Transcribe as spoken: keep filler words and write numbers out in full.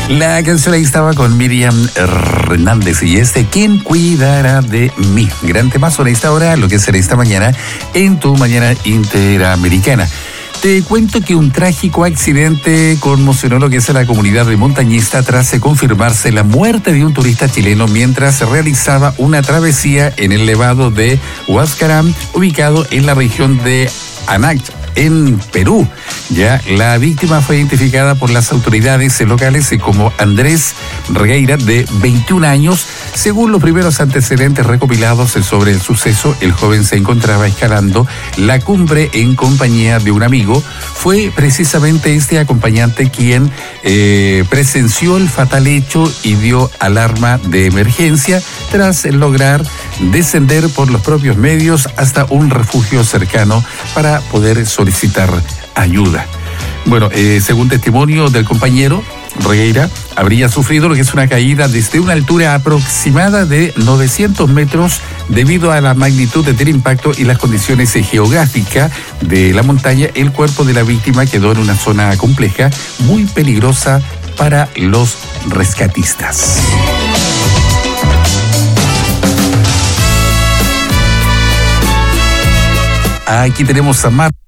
La canción ahí estaba con Miriam Hernández y este ¿Quién cuidará de mí? Gran temazo en esta hora, lo que será esta mañana en tu Mañana Interamericana. Te cuento que un trágico accidente conmocionó lo que es la comunidad de montañista tras confirmarse la muerte de un turista chileno mientras se realizaba una travesía en el Nevado de Huascarán, ubicado en la región de Anac, en Perú. Ya la víctima fue identificada por las autoridades locales como Andrés Regueira, de veintiún años. Según los primeros antecedentes recopilados sobre el suceso, el joven se encontraba escalando la cumbre en compañía de un amigo. Fue precisamente este acompañante quien eh, presenció el fatal hecho y dio alarma de emergencia tras lograr descender por los propios medios hasta un refugio cercano para poder solicitar ayuda. Bueno, eh, según testimonio del compañero, Regueira habría sufrido lo que es una caída desde una altura aproximada de novecientos metros debido a la magnitud del impacto y las condiciones geográficas de la montaña. El cuerpo de la víctima quedó en una zona compleja, muy peligrosa para los rescatistas. Aquí tenemos a Mar.